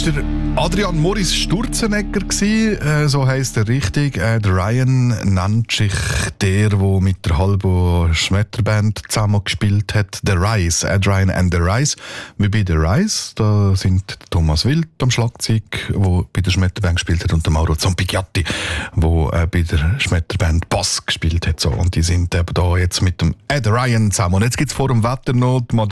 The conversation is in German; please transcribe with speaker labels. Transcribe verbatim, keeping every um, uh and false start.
Speaker 1: der Adrian Moritz Sturzenegger gsi, äh, so heisst er richtig. Äh, der Ryan nennt sich der, der mit der halben Schmetterband zusammen gespielt hat. The Rise, Adrian and the Rise. Wie bei The Rise, da sind Thomas Wild am Schlagzeug, der bei der Schmetterband gespielt hat, und der Mauro Zampigliatti, der äh, bei der Schmetterband Bass gespielt hat. So. Und die sind eben da jetzt mit dem Ed Ryan zusammen. Und jetzt gibt es vor dem Wetter noch die